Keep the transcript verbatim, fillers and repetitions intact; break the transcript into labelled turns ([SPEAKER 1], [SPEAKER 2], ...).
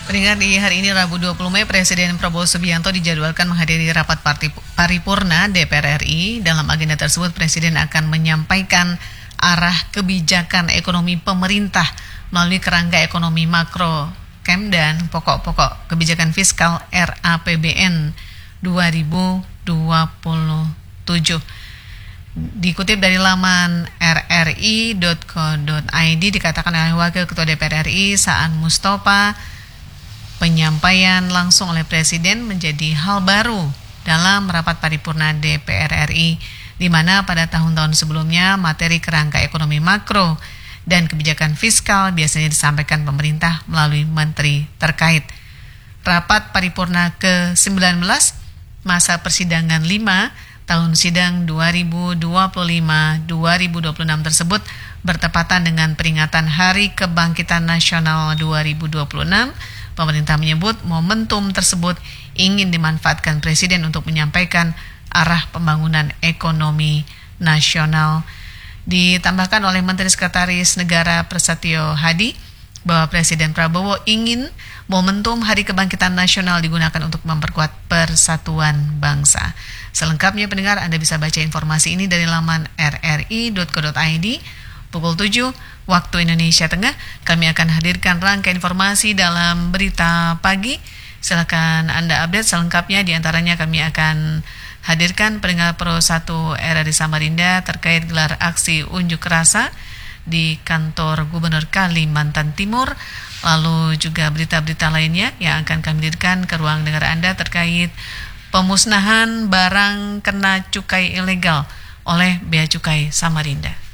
[SPEAKER 1] Pendengar, di hari ini Rabu dua puluh Mei, Presiden Prabowo Subianto dijadwalkan menghadiri rapat parti, paripurna D P R R I. Dalam agenda tersebut, Presiden akan menyampaikan arah kebijakan ekonomi pemerintah melalui kerangka ekonomi makro K E M dan pokok-pokok kebijakan fiskal R A P B N dua ribu dua puluh tujuh. Dikutip dari laman r r i dot co dot i d, dikatakan oleh Wakil Ketua D P R R I Saan Mustafa, penyampaian langsung oleh Presiden menjadi hal baru dalam rapat paripurna D P R R I, di mana pada tahun-tahun sebelumnya materi kerangka ekonomi makro dan kebijakan fiskal biasanya disampaikan pemerintah melalui menteri terkait. Rapat paripurna ke sembilan belas masa persidangan lima tahun sidang dua ribu dua puluh lima dua ribu dua puluh enam tersebut bertepatan dengan peringatan Hari Kebangkitan Nasional dua ribu dua puluh enam. Pemerintah menyebut momentum tersebut ingin dimanfaatkan Presiden untuk menyampaikan arah pembangunan ekonomi nasional. Ditambahkan oleh Menteri Sekretaris Negara Prasetyo Hadi bahwa Presiden Prabowo ingin momentum Hari Kebangkitan Nasional digunakan untuk memperkuat persatuan bangsa. Selengkapnya, pendengar, Anda bisa baca informasi ini dari laman r r i dot co dot i d. Pukul tujuh waktu Indonesia Tengah, kami akan hadirkan rangkaian informasi dalam berita pagi. Silakan Anda update selengkapnya. Di antaranya kami akan hadirkan pendengar Pro satu R R I Samarinda terkait gelar aksi unjuk rasa di kantor Gubernur Kalimantan Timur. Lalu juga berita-berita lainnya yang akan kami hadirkan ke ruang dengar Anda terkait pemusnahan barang kena cukai ilegal oleh Bea Cukai Samarinda.